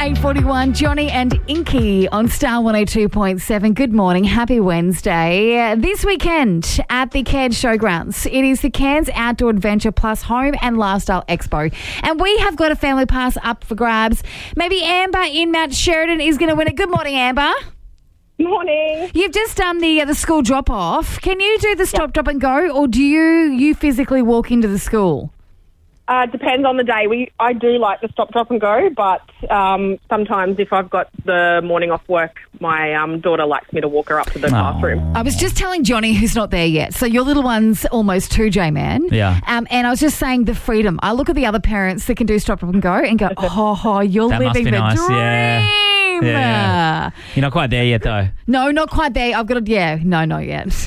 8:41, Johnny and Inky on Star 102.7. Good morning. Happy Wednesday. This weekend at the Cairns Showgrounds, it is the Cairns Outdoor Adventure Plus Home and Lifestyle Expo. And we have got a family pass up for grabs. Maybe Amber in Mount Sheridan is going to win it. Good morning, Amber. Morning. You've just done the school drop-off. Can you do the stop, drop and go, or do you physically walk into the school? Depends on the day. I do like the stop, drop and go, but sometimes if I've got the morning off work, my daughter likes me to walk her up to the classroom. I was just telling Johnny, who's not there yet, so your little one's almost 2, J-Man. Yeah. And I was just saying the freedom. I look at the other parents that can do stop, drop and go and go, you're That must living be the nice, dream. yeah. You're not quite there yet, though. No, not quite there. I've got to, no, not yet.